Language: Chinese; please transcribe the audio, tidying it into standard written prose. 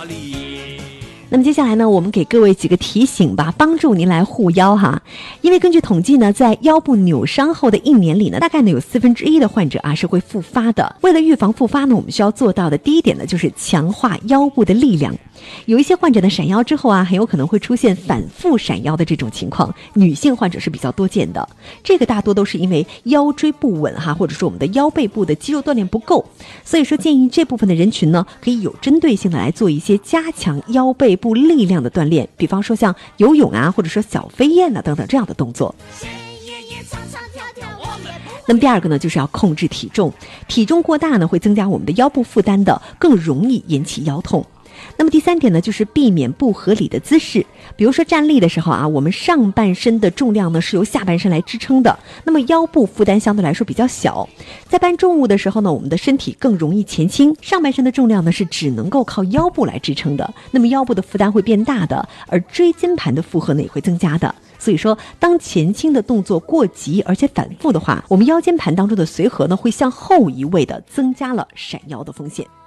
那么接下来呢，我们给各位几个提醒吧，帮助您来护腰哈。因为根据统计呢，在腰部扭伤后的1年里呢，大概呢有1/4的患者是会复发的。为了预防复发呢，我们需要做到的第一点呢，就是强化腰部的力量。有一些患者呢闪腰之后很有可能会出现反复闪腰的这种情况，女性患者是比较多见的。这个大多都是因为腰椎不稳或者说我们的腰背部的肌肉锻炼不够。所以说建议这部分的人群呢，可以有针对性的来做一些加强腰背部力量的锻炼，比方说像游泳或者说小飞燕等等这样的动作。那么第二个呢，就是要控制体重，体重过大呢会增加我们的腰部负担的，更容易引起腰痛。那么第三点呢，就是避免不合理的姿势，比如说站立的时候我们上半身的重量呢是由下半身来支撑的，那么腰部负担相对来说比较小。在搬重物的时候呢，我们的身体更容易前倾，上半身的重量呢是只能够靠腰部来支撑的，那么腰部的负担会变大的，而椎间盘的负荷呢也会增加的。所以说，当前倾的动作过急而且反复的话，我们腰间盘当中的髓核呢会向后移位的，增加了闪腰的风险。